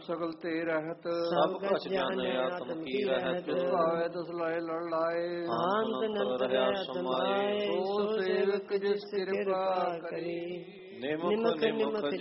ਸਗਲ ਤੇ ਰਹਿਤ, ਸਭ ਕਛ ਜਾਣੈ ਆਤਮ ਕੀ ਰਹਿਤ। ਭਾਵੇ ਤਿਸ ਲਾਏ ਲੜ ਲਾਏ, ਅੰਤ ਅਨੰਤ ਰਹਿ ਸਮਾਏ। ਸੋ ਸੇਵਕ ਜਿਸ ਕਿਰਪਾ ਕਰੀ, ਨਿਮਖ ਨਿਮਖ